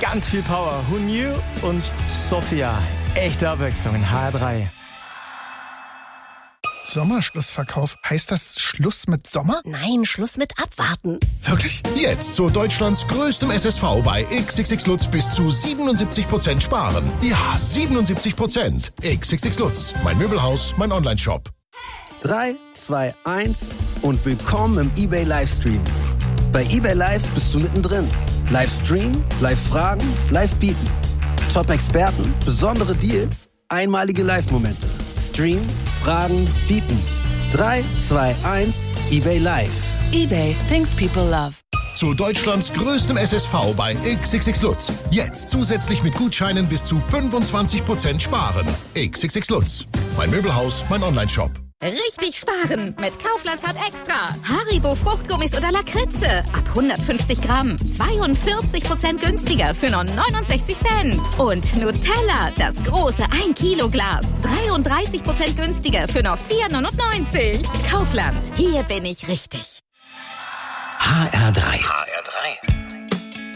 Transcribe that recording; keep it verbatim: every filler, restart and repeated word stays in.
ganz viel Power. Who Knew und Sophia. Echte Abwechslung in H R drei. Sommerschlussverkauf. Heißt das Schluss mit Sommer? Nein, Schluss mit Abwarten. Wirklich? Jetzt zu Deutschlands größtem S S V bei X X X Lutz bis zu siebenundsiebzig Prozent sparen. Ja, siebenundsiebzig Prozent. X X X Lutz. Mein Möbelhaus, mein Onlineshop. drei, zwei, eins und willkommen im eBay Livestream. Bei eBay Live bist du mittendrin. Livestream, Live-Fragen, Live-Bieten. Top-Experten, besondere Deals, einmalige Live-Momente. Stream, Fragen, Bieten. drei, zwei, eins, eBay Live. eBay, things people love. Zu Deutschlands größtem S S V bei X X X Lutz. Jetzt zusätzlich mit Gutscheinen bis zu fünfundzwanzig Prozent sparen. X X X Lutz. Mein Möbelhaus, mein Onlineshop. Richtig sparen mit Kaufland Card Extra. Haribo Fruchtgummis oder Lakritze. Ab hundertfünfzig Gramm. zweiundvierzig Prozent günstiger für nur neunundsechzig Cent. Und Nutella, das große ein Kilo Glas. dreiunddreißig Prozent günstiger für nur vier neunundneunzig. Kaufland, hier bin ich richtig. H R drei. H R drei.